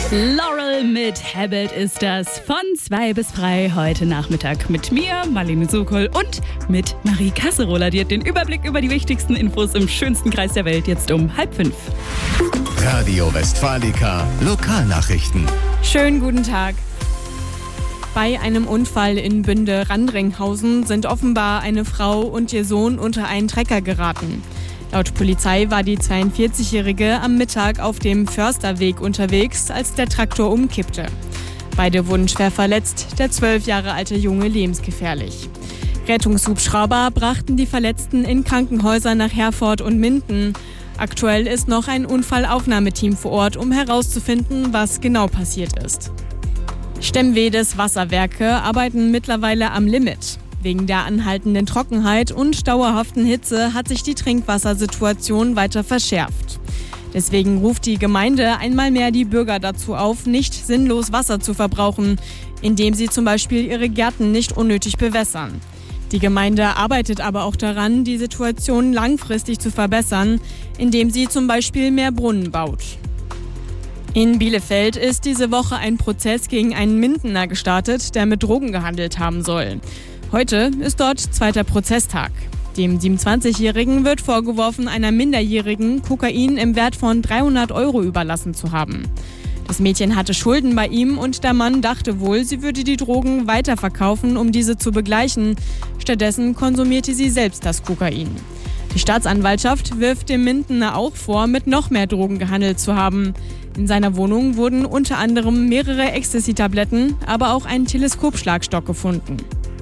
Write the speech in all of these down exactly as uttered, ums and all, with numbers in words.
Laurel mit Habit ist das von zwei bis drei heute Nachmittag mit mir, Marlene Sokol, und mit Marie Kasseroller. Die hat den Überblick über die wichtigsten Infos im schönsten Kreis der Welt jetzt um halb fünf. Radio Westfalica Lokalnachrichten. Schönen guten Tag. Bei einem Unfall in Bünde-Randringhausen sind offenbar eine Frau und ihr Sohn unter einen Trecker geraten. Laut Polizei war die zweiundvierzigjährige am Mittag auf dem Försterweg unterwegs, als der Traktor umkippte. Beide wurden schwer verletzt, der zwölf Jahre alte Junge lebensgefährlich. Rettungshubschrauber brachten die Verletzten in Krankenhäuser nach Herford und Minden. Aktuell ist noch ein Unfallaufnahmeteam vor Ort, um herauszufinden, was genau passiert ist. Stemvedes Wasserwerke arbeiten mittlerweile am Limit. Wegen der anhaltenden Trockenheit und dauerhaften Hitze hat sich die Trinkwassersituation weiter verschärft. Deswegen ruft die Gemeinde einmal mehr die Bürger dazu auf, nicht sinnlos Wasser zu verbrauchen, indem sie zum Beispiel ihre Gärten nicht unnötig bewässern. Die Gemeinde arbeitet aber auch daran, die Situation langfristig zu verbessern, indem sie zum Beispiel mehr Brunnen baut. In Bielefeld ist diese Woche ein Prozess gegen einen Mindener gestartet, der mit Drogen gehandelt haben soll. Heute ist dort zweiter Prozesstag. Dem siebenundzwanzigjährigen wird vorgeworfen, einer Minderjährigen Kokain im Wert von dreihundert Euro überlassen zu haben. Das Mädchen hatte Schulden bei ihm und der Mann dachte wohl, sie würde die Drogen weiterverkaufen, um diese zu begleichen. Stattdessen konsumierte sie selbst das Kokain. Die Staatsanwaltschaft wirft dem Mindener auch vor, mit noch mehr Drogen gehandelt zu haben. In seiner Wohnung wurden unter anderem mehrere Ecstasy-Tabletten, aber auch ein Teleskopschlagstock gefunden.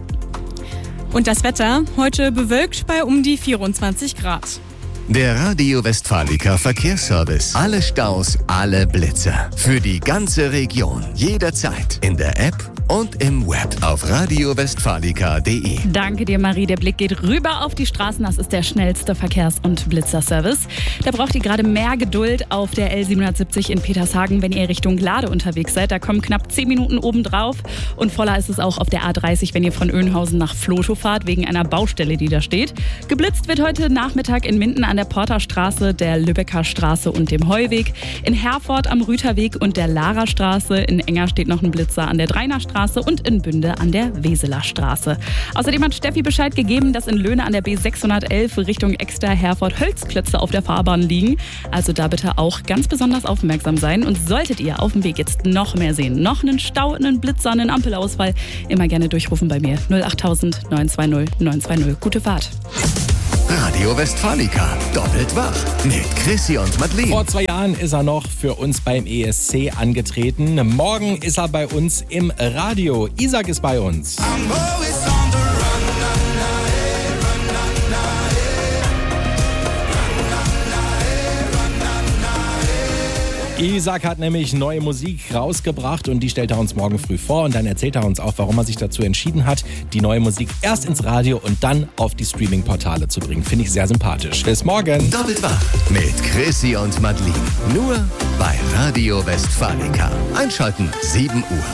Und das Wetter, heute bewölkt bei um die vierundzwanzig Grad. Der Radio Westfalica Verkehrsservice. Alle Staus, alle Blitzer. Für die ganze Region. Jederzeit. In der App und im Web auf radio westfalica punkt de. Danke dir, Marie. Der Blick geht rüber auf die Straßen. Das ist der schnellste Verkehrs- und Blitzerservice. Da braucht ihr gerade mehr Geduld auf der L siebenhundertsiebzig in Petershagen, wenn ihr Richtung Glade unterwegs seid. Da kommen knapp zehn Minuten obendrauf. Und voller ist es auch auf der A dreißig, wenn ihr von Oeynhausen nach Vlotho fahrt, wegen einer Baustelle, die da steht. Geblitzt wird heute Nachmittag in Minden an der Porterstraße, der Lübecker Straße und dem Heuweg. In Herford am Rüterweg und der Larastraße. In Enger steht noch ein Blitzer an der Dreinerstraße und in Bünde an der Weseler Straße. Außerdem hat Steffi Bescheid gegeben, dass in Löhne an der B sechshundertelf Richtung Exter Herford Holzklötze auf der Fahrbahn liegen. Also da bitte auch ganz besonders aufmerksam sein. Und solltet ihr auf dem Weg jetzt noch mehr sehen, noch einen Stau, einen Blitzer, einen Ampelausfall, immer gerne durchrufen bei mir. null acht tausend neun zwei null neun zwei null. Gute Fahrt. Radio Westfalica. Doppelt wach. Mit Chrissy und Madeleine. Vor zwei Jahren ist er noch für uns beim E S C angetreten. Morgen ist er bei uns im Radio. Isaac ist bei uns. Isaac hat nämlich neue Musik rausgebracht und die stellt er uns morgen früh vor und dann erzählt er uns auch, warum er sich dazu entschieden hat, die neue Musik erst ins Radio und dann auf die Streaming-Portale zu bringen. Finde ich sehr sympathisch. Bis morgen. Doppelt wach mit Chrissy und Madeleine. Nur bei Radio Westfalica. Einschalten sieben Uhr.